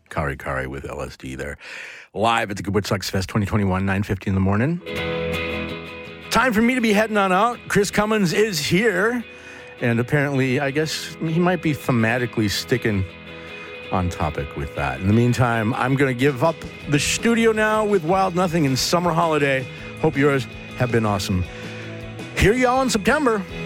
Kari Kari with LSD there. Live at the Goodwood Sucks Fest 2021, 9:50 in the morning. Time for me to be heading on out. Chris Cummins is here. And apparently, I guess he might be thematically sticking on topic with that. In the meantime, I'm going to give up the studio now with Wild Nothing and Summer Holiday. Hope yours have been awesome. Hear y'all in September.